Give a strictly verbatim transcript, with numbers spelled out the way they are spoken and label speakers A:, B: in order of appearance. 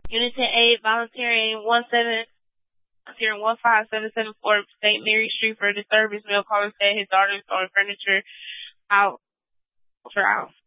A: Unit ten eight, volunteering one seven, volunteering one five seven seven four Saint Mary Street for disturbance. Male caller said his daughter is throwing furniture out for out.